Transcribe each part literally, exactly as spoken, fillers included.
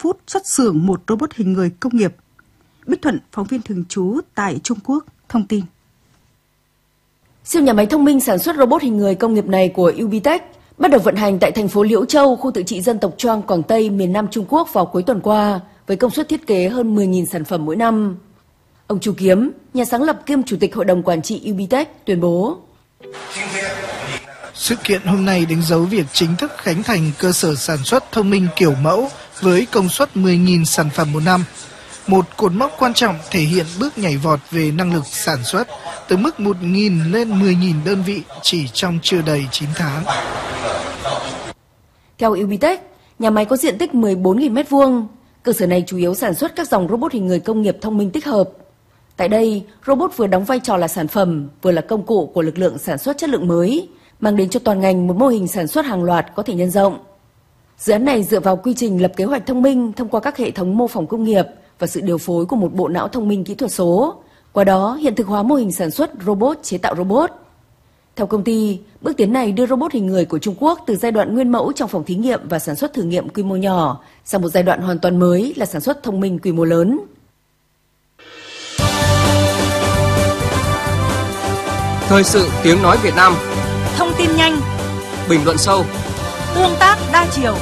phút xuất xưởng một robot hình người công nghiệp. Bích Thuận, phóng viên thường trú tại Trung Quốc, thông tin. Siêu nhà máy thông minh sản xuất robot hình người công nghiệp này của Ubitech bắt đầu vận hành tại thành phố Liễu Châu, khu tự trị dân tộc Choang, Quảng Tây, miền Nam Trung Quốc vào cuối tuần qua, với công suất thiết kế hơn mười nghìn sản phẩm mỗi năm. Ông Chu Kiếm, nhà sáng lập kiêm chủ tịch hội đồng quản trị Ubitech, tuyên bố: Sự kiện hôm nay đánh dấu việc chính thức khánh thành cơ sở sản xuất thông minh kiểu mẫu với công suất mười nghìn sản phẩm một năm. Một cột mốc quan trọng thể hiện bước nhảy vọt về năng lực sản xuất từ mức một nghìn lên mười nghìn đơn vị chỉ trong chưa đầy chín tháng. Theo Ubitech, nhà máy có diện tích mười bốn nghìn mét vuông. Cơ sở này chủ yếu sản xuất các dòng robot hình người công nghiệp thông minh tích hợp. Tại đây, robot vừa đóng vai trò là sản phẩm, vừa là công cụ của lực lượng sản xuất chất lượng mới, mang đến cho toàn ngành một mô hình sản xuất hàng loạt có thể nhân rộng. Dự án này dựa vào quy trình lập kế hoạch thông minh thông qua các hệ thống mô phỏng công nghiệp và sự điều phối của một bộ não thông minh kỹ thuật số. Qua đó, hiện thực hóa mô hình sản xuất robot chế tạo robot. Theo công ty, bước tiến này đưa robot hình người của Trung Quốc từ giai đoạn nguyên mẫu trong phòng thí nghiệm và sản xuất thử nghiệm quy mô nhỏ sang một giai đoạn hoàn toàn mới là sản xuất thông minh quy mô lớn. Thời sự tiếng nói Việt Nam. Thông tin nhanh, bình luận sâu, tương tác đa chiều.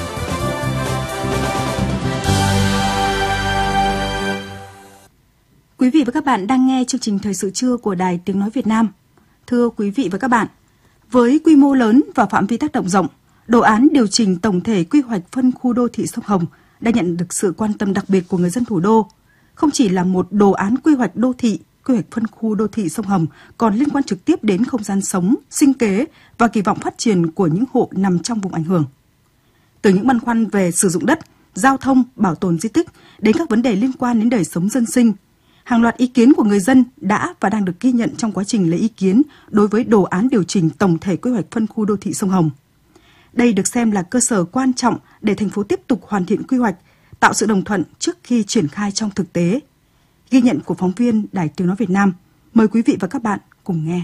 Quý vị và các bạn đang nghe chương trình Thời sự trưa của Đài Tiếng nói Việt Nam. Thưa quý vị và các bạn, với quy mô lớn và phạm vi tác động rộng, đồ án điều chỉnh tổng thể quy hoạch phân khu đô thị sông Hồng đã nhận được sự quan tâm đặc biệt của người dân thủ đô. Không chỉ là một đồ án quy hoạch đô thị, quy hoạch phân khu đô thị sông Hồng còn liên quan trực tiếp đến không gian sống, sinh kế và kỳ vọng phát triển của những hộ nằm trong vùng ảnh hưởng. Từ những băn khoăn về sử dụng đất, giao thông, bảo tồn di tích đến các vấn đề liên quan đến đời sống dân sinh, hàng loạt ý kiến của người dân đã và đang được ghi nhận trong quá trình lấy ý kiến đối với đồ án điều chỉnh tổng thể quy hoạch phân khu đô thị sông Hồng. Đây được xem là cơ sở quan trọng để thành phố tiếp tục hoàn thiện quy hoạch, tạo sự đồng thuận trước khi triển khai trong thực tế. Ghi nhận của phóng viên Đài Tiếng nói Việt Nam. Mời quý vị và các bạn cùng nghe.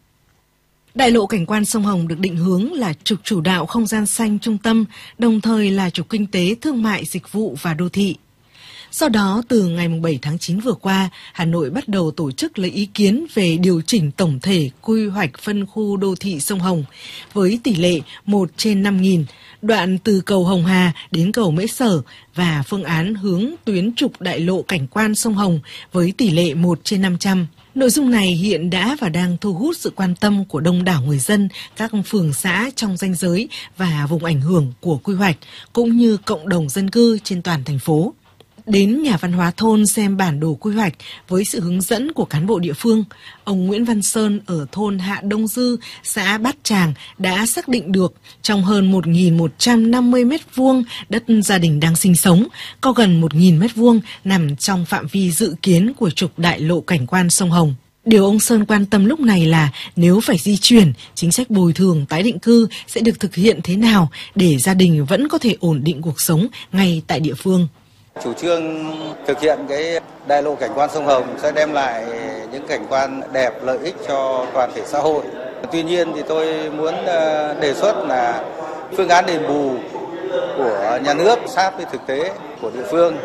Đại lộ cảnh quan sông Hồng được định hướng là trục chủ đạo không gian xanh trung tâm, đồng thời là trục kinh tế, thương mại, dịch vụ và đô thị. Sau đó, từ ngày bảy tháng chín vừa qua, Hà Nội bắt đầu tổ chức lấy ý kiến về điều chỉnh tổng thể quy hoạch phân khu đô thị sông Hồng với tỷ lệ một trên năm nghìn, đoạn từ cầu Hồng Hà đến cầu Mễ Sở và phương án hướng tuyến trục đại lộ cảnh quan sông Hồng với tỷ lệ một trên năm trăm. Nội dung này hiện đã và đang thu hút sự quan tâm của đông đảo người dân, các phường xã trong ranh giới và vùng ảnh hưởng của quy hoạch, cũng như cộng đồng dân cư trên toàn thành phố. Đến nhà văn hóa thôn xem bản đồ quy hoạch với sự hướng dẫn của cán bộ địa phương, ông Nguyễn Văn Sơn ở thôn Hạ Đông Dư, xã Bát Tràng đã xác định được trong hơn một nghìn một trăm năm mươi mét vuông đất gia đình đang sinh sống, có gần một nghìn mét vuông nằm trong phạm vi dự kiến của trục đại lộ cảnh quan sông Hồng. Điều ông Sơn quan tâm lúc này là nếu phải di chuyển, chính sách bồi thường tái định cư sẽ được thực hiện thế nào để gia đình vẫn có thể ổn định cuộc sống ngay tại địa phương. Chủ trương thực hiện cái đại lộ cảnh quan sông Hồng sẽ đem lại những cảnh quan đẹp, lợi ích cho toàn thể xã hội. Tuy nhiên thì tôi muốn đề xuất là phương án đền bù của nhà nước sát với thực tế của địa phương,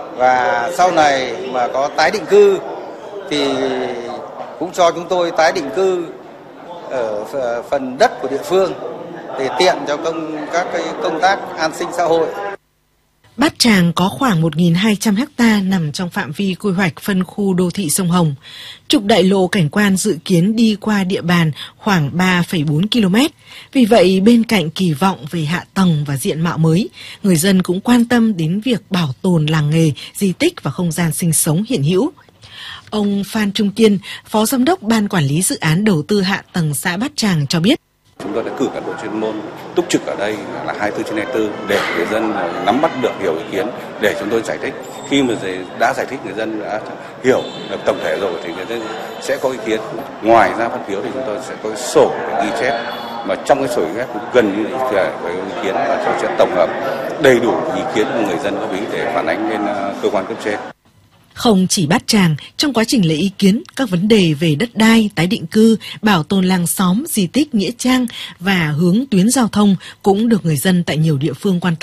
và sau này mà có tái định cư thì cũng cho chúng tôi tái định cư ở phần đất của địa phương để tiện cho công các cái công tác an sinh xã hội. Bát Tràng có khoảng một nghìn hai trăm ha nằm trong phạm vi quy hoạch phân khu đô thị sông Hồng. Trục đại lộ cảnh quan dự kiến đi qua địa bàn khoảng ba phẩy bốn ki lô mét. Vì vậy, bên cạnh kỳ vọng về hạ tầng và diện mạo mới, người dân cũng quan tâm đến việc bảo tồn làng nghề, di tích và không gian sinh sống hiện hữu. Ông Phan Trung Kiên, Phó Giám đốc Ban Quản lý Dự án Đầu tư Hạ tầng xã Bát Tràng cho biết. Chúng tôi đã cử cán bộ chuyên môn túc trực ở đây là hai mươi tư trên hai mươi tư để người dân nắm bắt được, hiểu ý kiến để chúng tôi giải thích. Khi mà đã giải thích, người dân đã hiểu được tổng thể rồi thì người dân sẽ có ý kiến. Ngoài ra phát phiếu thì chúng tôi sẽ có sổ để ghi chép, mà trong cái sổ ghi chép cũng gần như là với ý kiến và chúng tôi sẽ tổng hợp đầy đủ ý kiến của người dân góp ý để phản ánh lên cơ quan cấp trên. Không chỉ Bát Tràng, trong quá trình lấy ý kiến, các vấn đề về đất đai, tái định cư, bảo tồn làng xóm, di tích, nghĩa trang và hướng tuyến giao thông cũng được người dân tại nhiều địa phương quan tâm.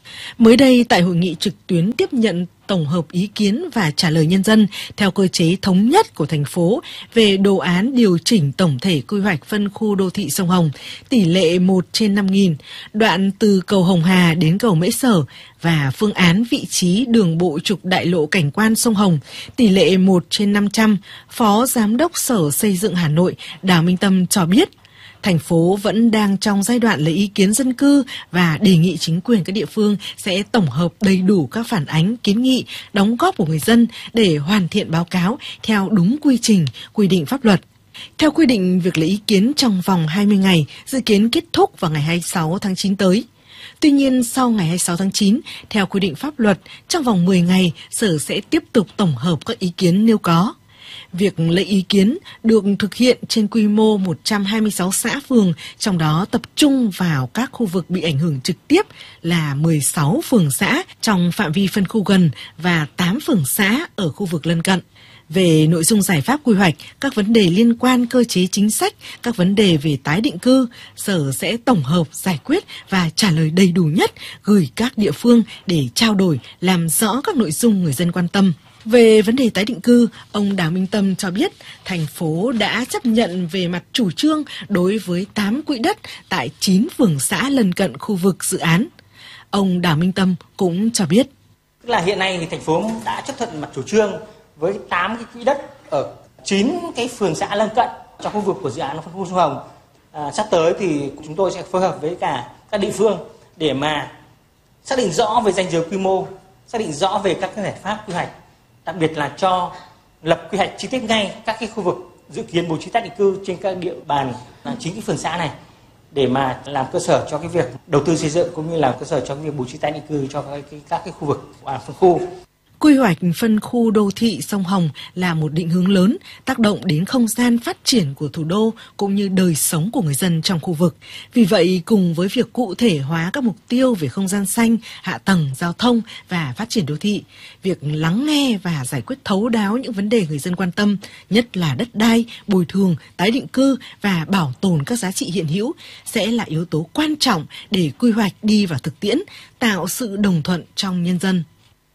Mới đây, tại hội nghị trực tuyến tiếp nhận tổng hợp ý kiến và trả lời nhân dân theo cơ chế thống nhất của thành phố về đồ án điều chỉnh tổng thể quy hoạch phân khu đô thị sông Hồng, tỷ lệ một trên năm nghìn, đoạn từ cầu Hồng Hà đến cầu Mễ Sở và phương án vị trí đường bộ trục đại lộ cảnh quan sông Hồng, tỷ lệ một trên năm trăm, Phó Giám đốc Sở Xây dựng Hà Nội Đào Minh Tâm cho biết, thành phố vẫn đang trong giai đoạn lấy ý kiến dân cư và đề nghị chính quyền các địa phương sẽ tổng hợp đầy đủ các phản ánh, kiến nghị, đóng góp của người dân để hoàn thiện báo cáo theo đúng quy trình, quy định pháp luật. Theo quy định, việc lấy ý kiến trong vòng hai mươi ngày, dự kiến kết thúc vào ngày hai mươi sáu tháng chín tới. Tuy nhiên, sau ngày hai mươi sáu tháng chín, theo quy định pháp luật, trong vòng mười ngày, Sở sẽ tiếp tục tổng hợp các ý kiến nếu có. Việc lấy ý kiến được thực hiện trên quy mô một trăm hai mươi sáu xã phường, trong đó tập trung vào các khu vực bị ảnh hưởng trực tiếp là mười sáu phường xã trong phạm vi phân khu gần và tám phường xã ở khu vực lân cận. Về nội dung giải pháp quy hoạch, các vấn đề liên quan cơ chế chính sách, các vấn đề về tái định cư, Sở sẽ tổng hợp, giải quyết và trả lời đầy đủ nhất, gửi các địa phương để trao đổi, làm rõ các nội dung người dân quan tâm. Về vấn đề tái định cư, ông Đào Minh Tâm cho biết thành phố đã chấp nhận về mặt chủ trương đối với tám quỹ đất tại chín phường xã lân cận khu vực dự án. Ông Đào Minh Tâm cũng cho biết. Tức là hiện nay thì thành phố đã chấp thuận mặt chủ trương với tám cái quỹ đất ở chín cái phường xã lân cận trong khu vực của dự án phân khu sông Hồng. À, sắp tới thì chúng tôi sẽ phối hợp với cả các địa phương để mà xác định rõ về ranh giới quy mô, xác định rõ về các cái giải pháp quy hoạch, đặc biệt là cho lập quy hoạch chi tiết ngay các cái khu vực dự kiến bố trí tái định cư trên các địa bàn chính cái phường xã này để mà làm cơ sở cho cái việc đầu tư xây dựng cũng như là cơ sở cho cái việc bố trí tái định cư cho các cái, các cái khu vực và phân khu. Quy hoạch phân khu đô thị sông Hồng là một định hướng lớn, tác động đến không gian phát triển của thủ đô cũng như đời sống của người dân trong khu vực. Vì vậy, cùng với việc cụ thể hóa các mục tiêu về không gian xanh, hạ tầng, giao thông và phát triển đô thị, việc lắng nghe và giải quyết thấu đáo những vấn đề người dân quan tâm, nhất là đất đai, bồi thường, tái định cư và bảo tồn các giá trị hiện hữu, sẽ là yếu tố quan trọng để quy hoạch đi vào thực tiễn, tạo sự đồng thuận trong nhân dân.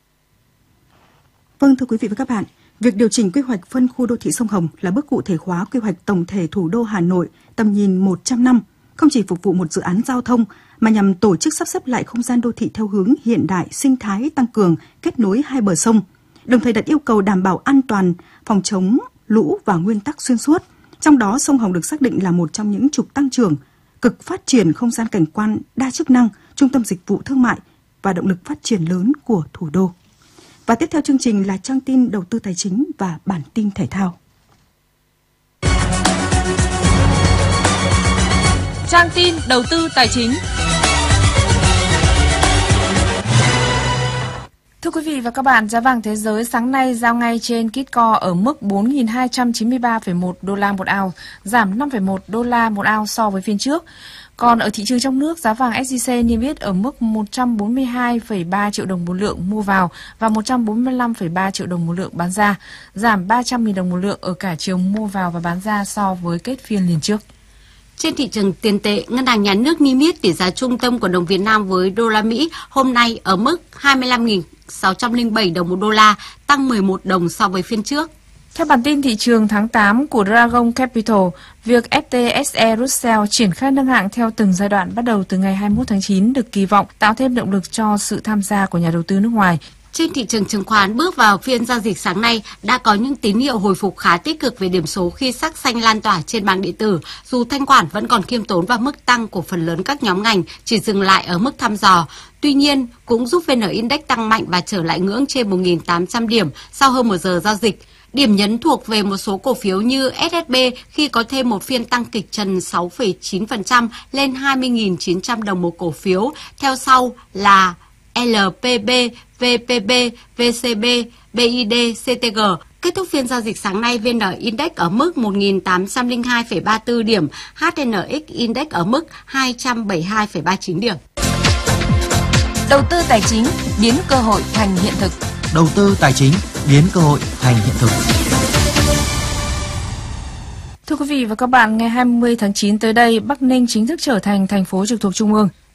Vâng, thưa quý vị và các bạn, việc điều chỉnh quy hoạch phân khu đô thị sông Hồng là bước cụ thể hóa quy hoạch tổng thể thủ đô Hà Nội tầm nhìn một trăm năm, không chỉ phục vụ một dự án giao thông mà nhằm tổ chức sắp xếp lại không gian đô thị theo hướng hiện đại, sinh thái, tăng cường, kết nối hai bờ sông, đồng thời đặt yêu cầu đảm bảo an toàn, phòng chống lũ và nguyên tắc xuyên suốt. Trong đó, sông Hồng được xác định là một trong những trục tăng trưởng, cực phát triển không gian cảnh quan đa chức năng, trung tâm dịch vụ thương mại và động lực phát triển lớn của thủ đô. Và tiếp theo chương trình là trang tin đầu tư tài chính và bản tin thể thao. Trang tin đầu tư tài chính. Thưa quý vị và các bạn, giá vàng thế giới sáng nay giao ngay trên Kitco ở mức bốn nghìn hai trăm chín mươi ba phẩy một đô la một ounce, giảm năm phẩy một đô la một ounce so với phiên trước. Còn ở thị trường trong nước, giá vàng ét gi xê niêm yết ở mức một trăm bốn mươi hai phẩy ba triệu đồng một lượng mua vào và một trăm bốn mươi lăm phẩy ba triệu đồng một lượng bán ra, giảm ba trăm nghìn đồng một lượng ở cả chiều mua vào và bán ra so với kết phiên liền trước. Trên thị trường tiền tệ, Ngân hàng Nhà nước niêm yết tỷ giá trung tâm của đồng Việt Nam với đô la Mỹ hôm nay ở mức hai mươi lăm nghìn sáu trăm lẻ bảy đồng một đô la, tăng mười một đồng so với phiên trước. Theo bản tin thị trường tháng tám của Dragon Capital, việc ép tê ét e Russell triển khai nâng hạng theo từng giai đoạn bắt đầu từ ngày hai mươi mốt tháng chín được kỳ vọng tạo thêm động lực cho sự tham gia của nhà đầu tư nước ngoài. Trên thị trường chứng khoán, bước vào phiên giao dịch sáng nay đã có những tín hiệu hồi phục khá tích cực về điểm số khi sắc xanh lan tỏa trên bảng điện tử, dù thanh khoản vẫn còn khiêm tốn và mức tăng của phần lớn các nhóm ngành chỉ dừng lại ở mức thăm dò. Tuy nhiên, cũng giúp vê en Index tăng mạnh và trở lại ngưỡng trên một nghìn tám trăm điểm sau hơn một giờ giao dịch. Điểm nhấn thuộc về một số cổ phiếu như ét ét bê khi có thêm một phiên tăng kịch trần sáu phẩy chín phần trăm lên hai mươi nghìn chín trăm đồng một cổ phiếu. Theo sau là lờ pê bê, vê pê bê, vê xê bê, bê i đê, xê tê giê. Kết thúc phiên giao dịch sáng nay, vê en Index ở mức một nghìn tám trăm lẻ hai phẩy ba mươi tư điểm, hát en ích Index ở mức hai trăm bảy mươi hai phẩy ba mươi chín điểm. Đầu tư tài chính biến cơ hội thành hiện thực. Đầu tư tài chính biến cơ hội thành hiện thực. Thưa quý vị và các bạn, ngày hai mươi tháng chín tới đây, Bắc Ninh chính thức trở thành thành phố trực thuộc Trung ương.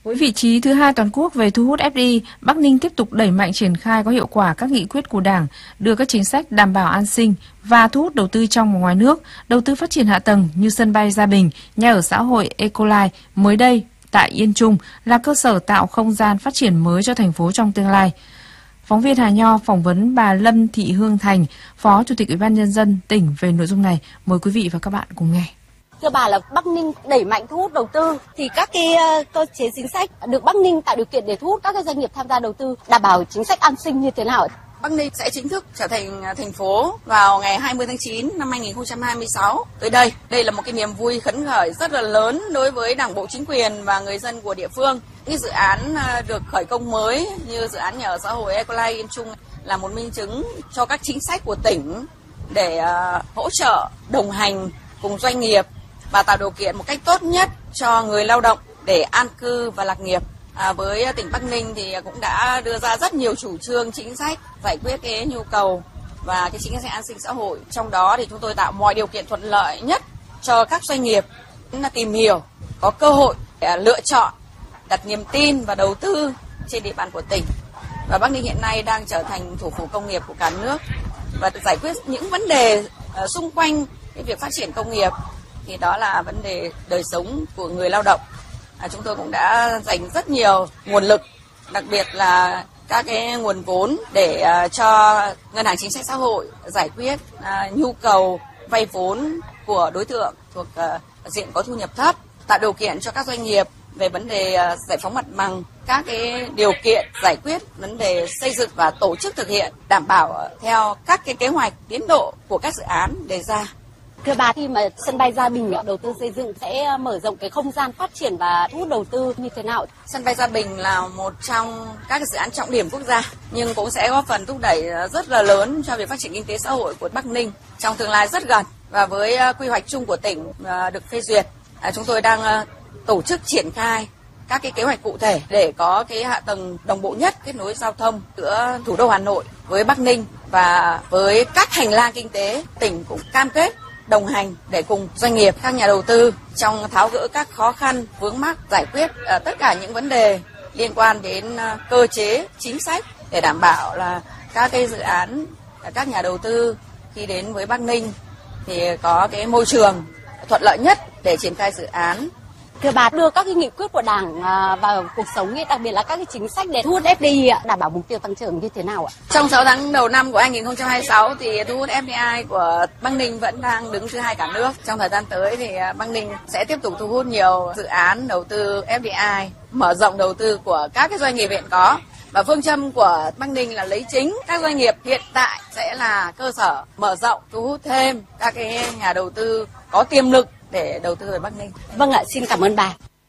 Với vị trí thứ hai toàn quốc về thu hút ép đê i, Bắc Ninh tiếp tục đẩy mạnh triển khai có hiệu quả các nghị quyết của Đảng, đưa các chính sách đảm bảo an sinh và thu hút đầu tư trong và ngoài nước, đầu tư phát triển hạ tầng như sân bay Gia Bình, nhà ở xã hội Ecoline mới đây tại Yên Trung là cơ sở tạo không gian phát triển mới cho thành phố trong tương lai. Phóng viên Hà Nho phỏng vấn bà Lâm Thị Hương Thành, Phó Chủ tịch Ủy ban Nhân dân tỉnh về nội dung này. Mời quý vị và các bạn cùng nghe. Thưa bà, là Bắc Ninh đẩy mạnh thu hút đầu tư thì các cái cơ chế chính sách được Bắc Ninh tạo điều kiện để thu hút các cái doanh nghiệp tham gia đầu tư, đảm bảo chính sách an sinh như thế nào? Bắc Ninh sẽ chính thức trở thành thành phố vào ngày hai mươi tháng chín năm hai nghìn không trăm hai mươi sáu tới đây. Đây là một cái niềm vui khấn khởi rất là lớn đối với Đảng bộ, chính quyền và người dân của địa phương. Những dự án được khởi công mới như dự án nhà ở xã hội Ecoline Yên Trung là một minh chứng cho các chính sách của tỉnh để hỗ trợ, đồng hành cùng doanh nghiệp và tạo điều kiện một cách tốt nhất cho người lao động để an cư và lạc nghiệp. À, với tỉnh Bắc Ninh thì cũng đã đưa ra rất nhiều chủ trương chính sách giải quyết cái nhu cầu và cái chính sách an sinh xã hội. Trong đó thì chúng tôi tạo mọi điều kiện thuận lợi nhất cho các doanh nghiệp là tìm hiểu, có cơ hội để lựa chọn, đặt niềm tin và đầu tư trên địa bàn của tỉnh. Và Bắc Ninh hiện nay đang trở thành thủ phủ công nghiệp của cả nước và giải quyết những vấn đề uh, xung quanh cái việc phát triển công nghiệp thì đó là vấn đề đời sống của người lao động. À, chúng tôi cũng đã dành rất nhiều nguồn lực, đặc biệt là các cái nguồn vốn để uh, cho Ngân hàng Chính sách Xã hội giải quyết uh, nhu cầu vay vốn của đối tượng thuộc uh, diện có thu nhập thấp, tạo điều kiện cho các doanh nghiệp về vấn đề uh, giải phóng mặt bằng, các cái điều kiện giải quyết vấn đề xây dựng và tổ chức thực hiện đảm bảo theo các cái kế hoạch tiến độ của các dự án đề ra. Thưa bà, khi mà sân bay Gia Bình đầu tư xây dựng sẽ mở rộng cái không gian phát triển và thu hút đầu tư như thế nào? Sân bay Gia Bình là một trong các dự án trọng điểm quốc gia nhưng cũng sẽ góp phần thúc đẩy rất là lớn cho việc phát triển kinh tế xã hội của Bắc Ninh trong tương lai rất gần. Và với quy hoạch chung của tỉnh được phê duyệt, chúng tôi đang tổ chức triển khai các cái kế hoạch cụ thể để có cái hạ tầng đồng bộ nhất kết nối giao thông giữa thủ đô Hà Nội với Bắc Ninh, và với các hành lang kinh tế, tỉnh cũng cam kết đồng hành để cùng doanh nghiệp, các nhà đầu tư trong tháo gỡ các khó khăn vướng mắc, giải quyết uh, tất cả những vấn đề liên quan đến uh, cơ chế, chính sách để đảm bảo là các cái dự án, uh, các nhà đầu tư khi đến với Bắc Ninh thì có cái môi trường thuận lợi nhất để triển khai dự án. Thưa bà, đưa các cái nghị quyết của Đảng vào cuộc sống, đặc biệt là các cái chính sách để thu hút ép đê i đảm bảo mục tiêu tăng trưởng như thế nào ạ? Trong sáu tháng đầu năm của hai nghìn không trăm hai mươi sáu thì thu hút ép đê i của Bắc Ninh vẫn đang đứng thứ hai cả nước. Trong thời gian tới thì Bắc Ninh sẽ tiếp tục thu hút nhiều dự án đầu tư ép đê i, mở rộng đầu tư của các cái doanh nghiệp hiện có. Và phương châm của Bắc Ninh là lấy chính các doanh nghiệp hiện tại sẽ là cơ sở, mở rộng, thu hút thêm các cái nhà đầu tư có tiềm lực để đầu tư ở Bắc Ninh. Vâng ạ, xin cảm ơn bà.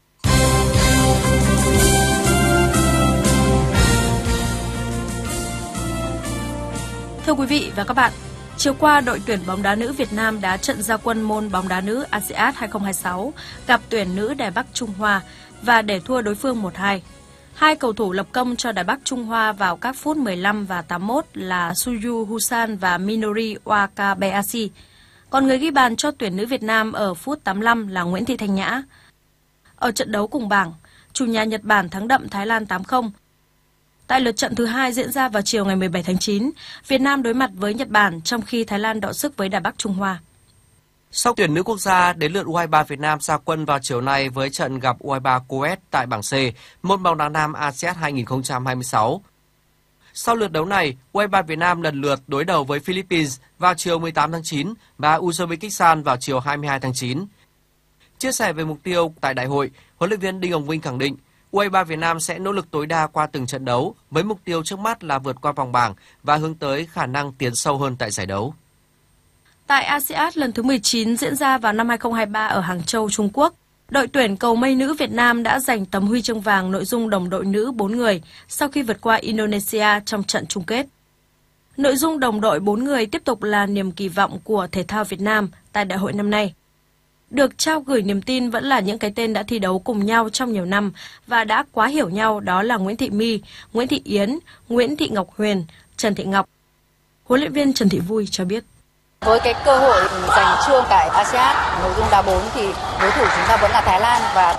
Thưa quý vị và các bạn, chiều qua đội tuyển bóng đá nữ Việt Nam đã trận ra quân môn bóng đá nữ a sê an hai không hai sáu gặp tuyển nữ Đài Bắc Trung Hoa và để thua đối phương một hai. Hai cầu thủ lập công cho Đài Bắc Trung Hoa vào các phút mười lăm và tám mươi mốt là Suyu Husan và Minori Wakabayashi. Còn người ghi bàn cho tuyển nữ Việt Nam ở phút tám mươi lăm là Nguyễn Thị Thanh Nhã. Ở trận đấu cùng bảng, chủ nhà Nhật Bản thắng đậm Thái Lan tám không. Tại lượt trận thứ hai diễn ra vào chiều ngày mười bảy tháng chín, Việt Nam đối mặt với Nhật Bản trong khi Thái Lan đọ sức với Đài Bắc Trung Hoa. Sau tuyển nữ quốc gia, đến lượt u hai ba Việt Nam ra quân vào chiều nay với trận gặp u hai ba Kuwait tại bảng C, môn bóng đá nam a sê an hai không hai sáu. Sau lượt đấu này, u hai ba Việt Nam lần lượt đối đầu với Philippines vào chiều mười tám tháng chín và Uzbekistan vào chiều hai mươi hai tháng chín. Chia sẻ về mục tiêu tại đại hội, huấn luyện viên Đinh Hồng Vinh khẳng định u hai ba Việt Nam sẽ nỗ lực tối đa qua từng trận đấu với mục tiêu trước mắt là vượt qua vòng bảng và hướng tới khả năng tiến sâu hơn tại giải đấu. Tại a sê an lần thứ mười chín diễn ra vào năm hai không hai ba ở Hàng Châu, Trung Quốc, đội tuyển cầu mây nữ Việt Nam đã giành tấm huy chương vàng nội dung đồng đội nữ bốn người sau khi vượt qua Indonesia trong trận chung kết. Nội dung đồng đội bốn người tiếp tục là niềm kỳ vọng của thể thao Việt Nam tại đại hội năm nay. Được trao gửi niềm tin vẫn là những cái tên đã thi đấu cùng nhau trong nhiều năm và đã quá hiểu nhau, đó là Nguyễn Thị My, Nguyễn Thị Yến, Nguyễn Thị Ngọc Huyền, Trần Thị Ngọc. Huấn luyện viên Trần Thị Vui cho biết. Với cái cơ hội giành chương tại a sê an nội dung đá bốn thì đối thủ chúng ta vẫn là Thái Lan, và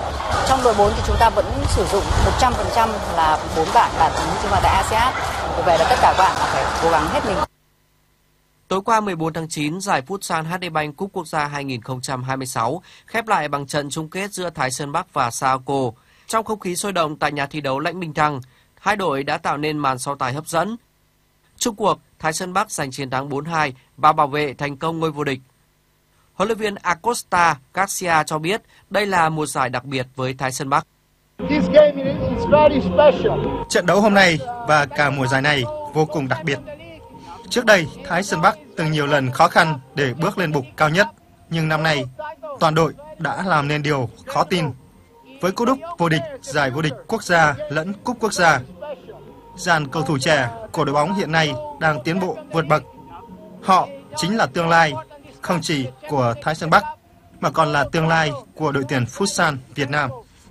Trong đội bốn thì chúng ta vẫn sử dụng một trăm phần trăm là bốn bạn đạt ứng chung vào tại a sê an. Vì vậy là tất cả các bạn phải cố gắng hết mình. Tối qua mười bốn tháng chín, giải Futsal hát đê Bank Cup Quốc gia hai nghìn không trăm hai mươi sáu khép lại bằng trận chung kết giữa Thái Sơn Bắc và Saoko. Trong không khí sôi động tại nhà thi đấu Lãnh Minh Thăng, hai đội đã tạo nên màn so tài hấp dẫn. Chung cuộc, Thái Sơn Bắc giành chiến thắng bốn hai và bảo vệ thành công ngôi vô địch. Huấn luyện viên Acosta Garcia cho biết đây là một giải đặc biệt với Thái Sơn Bắc. Trận đấu hôm nay và cả mùa giải này vô cùng đặc biệt. Trước đây, Thái Sơn Bắc từng nhiều lần khó khăn để bước lên bục cao nhất, nhưng năm nay, toàn đội đã làm nên điều khó tin. Với cú đúp vô địch giải vô địch quốc gia lẫn cúp quốc gia, dàn cầu thủ trẻ của đội bóng hiện nay đang tiến bộ vượt bậc. Họ chính là tương lai không chỉ của Thái Sơn Bắc mà còn là tương lai của đội tuyển Futsal Việt Nam.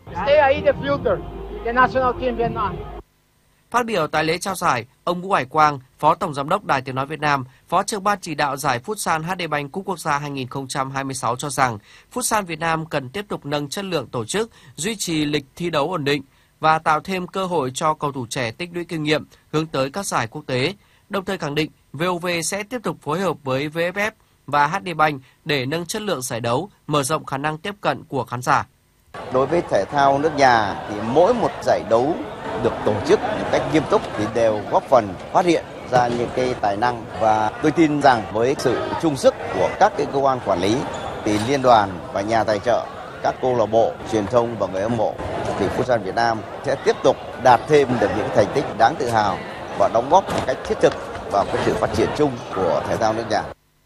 Phát biểu tại lễ trao giải, ông Vũ Hải Quang, Phó Tổng Giám đốc Đài Tiếng nói Việt Nam, Phó trưởng ban chỉ đạo giải Futsal hát đê Bank Cup Quốc gia hai nghìn không trăm hai mươi sáu cho rằng Futsal Việt Nam cần tiếp tục nâng chất lượng tổ chức, duy trì lịch thi đấu ổn định và tạo thêm cơ hội cho cầu thủ trẻ tích lũy kinh nghiệm hướng tới các giải quốc tế. Đồng thời khẳng định vê o vê sẽ tiếp tục phối hợp với vê ép ép và hát đê Bank để nâng chất lượng giải đấu, mở rộng khả năng tiếp cận của khán giả. Đối với thể thao nước nhà thì mỗi một giải đấu được tổ chức một cách nghiêm túc thì đều góp phần phát hiện ra những cái tài năng, và tôi tin rằng với sự chung sức của các cái cơ quan quản lý thì liên đoàn và nhà tài trợ, các câu lạc bộ, truyền thông và người hâm mộ thì Futsal Việt Nam sẽ tiếp tục đạt thêm được những thành tích đáng tự hào và đóng góp một cách thiết thực vào cái sự phát triển chung của thể thao nước nhà.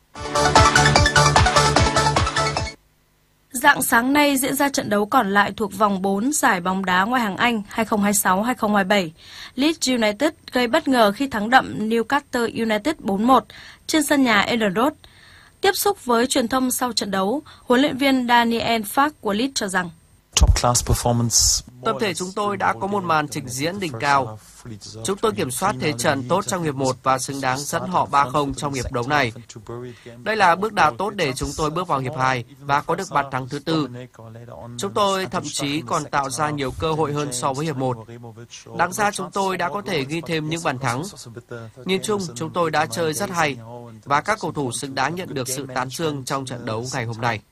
Rạng sáng nay diễn ra trận đấu còn lại thuộc vòng bốn giải bóng đá ngoại hạng Anh hai không hai sáu hai không hai bảy. Leeds United gây bất ngờ khi thắng đậm Newcastle United bốn một trên sân nhà Ellen Road. Tiếp xúc với truyền thông sau trận đấu, huấn luyện viên Daniel Farke của Leeds cho rằng tập thể chúng tôi đã có một màn trình diễn đỉnh cao. Chúng tôi kiểm soát thế trận tốt trong hiệp một và xứng đáng dẫn họ ba không trong hiệp đấu này. Đây là bước đà tốt để chúng tôi bước vào hiệp hai và có được bàn thắng thứ tư. Chúng tôi thậm chí còn tạo ra nhiều cơ hội hơn so với hiệp một. Đáng ra chúng tôi đã có thể ghi thêm những bàn thắng. Nhìn chung, chúng tôi đã chơi rất hay và các cầu thủ xứng đáng nhận được sự tán dương trong trận đấu ngày hôm nay.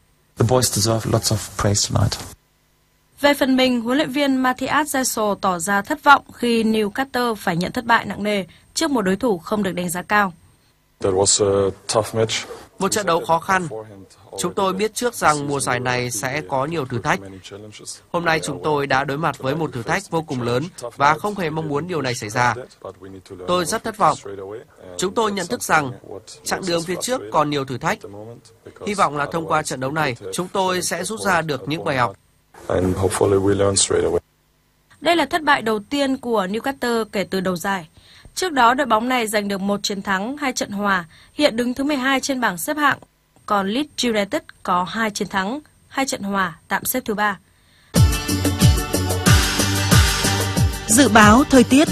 Về phần mình, huấn luyện viên Matthias Zessel tỏ ra thất vọng khi Newcastle phải nhận thất bại nặng nề trước một đối thủ không được đánh giá cao. Một trận đấu khó khăn. Chúng tôi biết trước rằng mùa giải này sẽ có nhiều thử thách. Hôm nay chúng tôi đã đối mặt với một thử thách vô cùng lớn và không hề mong muốn điều này xảy ra. Tôi rất thất vọng. Chúng tôi nhận thức rằng chặng đường phía trước còn nhiều thử thách. Hy vọng là thông qua trận đấu này, chúng tôi sẽ rút ra được những bài học. Đây là thất bại đầu tiên của Newcastle kể từ đầu giải. Trước đó, đội bóng này giành được một chiến thắng, hai trận hòa, hiện đứng thứ mười hai trên bảng xếp hạng. Còn Leeds United có hai chiến thắng, hai trận hòa, tạm xếp thứ ba. Dự báo thời tiết.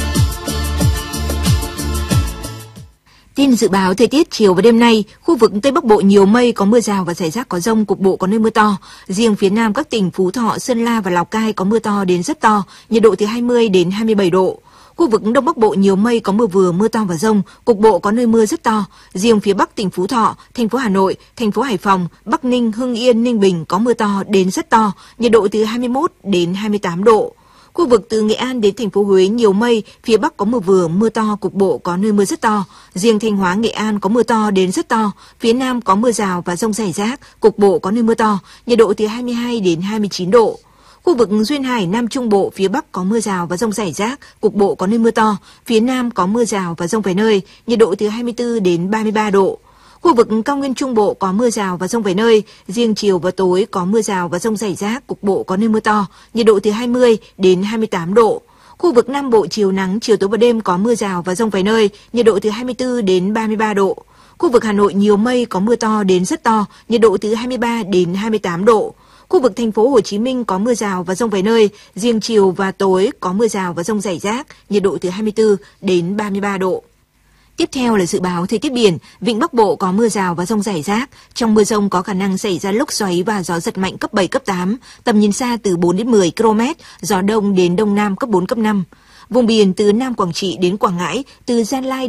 Tin dự báo thời tiết chiều và đêm nay, khu vực Tây Bắc Bộ nhiều mây, có mưa rào và rải rác có dông, cục bộ có nơi mưa to. Riêng phía Nam các tỉnh Phú Thọ, Sơn La và Lào Cai có mưa to đến rất to, nhiệt độ từ hai mươi đến hai mươi bảy độ. Khu vực Đông Bắc Bộ nhiều mây, có mưa vừa, mưa to và dông, cục bộ có nơi mưa rất to. Riêng phía Bắc tỉnh Phú Thọ, thành phố Hà Nội, thành phố Hải Phòng, Bắc Ninh, Hưng Yên, Ninh Bình có mưa to đến rất to, nhiệt độ từ hai mươi mốt đến hai mươi tám độ. Khu vực từ Nghệ An đến thành phố Huế nhiều mây, phía Bắc có mưa vừa, mưa to, cục bộ có nơi mưa rất to. Riêng Thanh Hóa, Nghệ An có mưa to đến rất to, phía Nam có mưa rào và dông rải rác, cục bộ có nơi mưa to, nhiệt độ từ hai mươi hai đến hai mươi chín độ. Khu vực Duyên Hải, Nam Trung Bộ, phía Bắc có mưa rào và dông rải rác, cục bộ có nơi mưa to, phía Nam có mưa rào và dông vài nơi, nhiệt độ từ hai mươi tư đến ba mươi ba độ. Khu vực Cao Nguyên Trung Bộ có mưa rào và dông vài nơi, riêng chiều và tối có mưa rào và dông rải rác, cục bộ có nơi mưa to, nhiệt độ từ hai mươi đến hai mươi tám độ. Khu vực Nam Bộ chiều nắng, chiều tối và đêm có mưa rào và dông vài nơi, nhiệt độ từ hai mươi tư đến ba mươi ba độ. Khu vực Hà Nội nhiều mây, có mưa to đến rất to, nhiệt độ từ hai mươi ba đến hai mươi tám độ. Khu vực thành phố Hồ Chí Minh có mưa rào và dông vài nơi, riêng chiều và tối có mưa rào và dông rải rác, nhiệt độ từ hai mươi tư đến ba mươi ba độ. Tiếp theo là dự báo thời tiết biển, vịnh Bắc Bộ có mưa rào và dông rải rác. Trong mưa dông có khả năng xảy ra lốc xoáy và gió giật mạnh cấp bảy, cấp tám, tầm nhìn xa từ bốn đến mười ki lô mét, gió đông đến đông nam cấp bốn, cấp năm. Vùng biển từ Nam Quảng Trị đến Quảng Ngãi, từ Gia Lai